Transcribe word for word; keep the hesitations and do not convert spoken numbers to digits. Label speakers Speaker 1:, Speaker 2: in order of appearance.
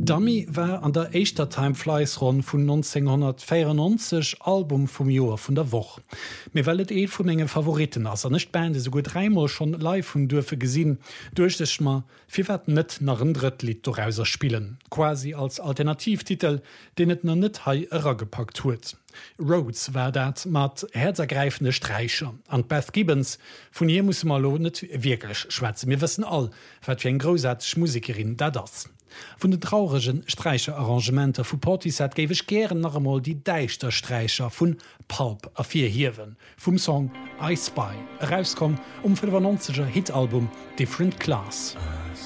Speaker 1: Dummy war an der Eischter Timeflies-Run vun neunzehnhundertvierundneunzig Album vum Joer vun der Woch. Mir wellet eet vum engem Favoriten ass an nicht Band so gut dreimal schon live hun dürfe gesinn, durchlech ma fir wat net nach een Drittlied doauser spielen, quasi als Alternativtitel, den et na net hai ërer gepackt huet. Rhodes war dat mat herzergreifende Streicher. An Beth Gibbons vun hier muss mal lo net wirklich schwäze. Wir wissen all, wat fir en großartig Musikerin da das. Von den traurigen Streicherarrangementer vu Portishead gebe ich gern noch einmal die deichter Streicher von Pulp a vier Hirwen vom Song I Spy, herauskommen um fünfundneunziger Hitalbum Different Class.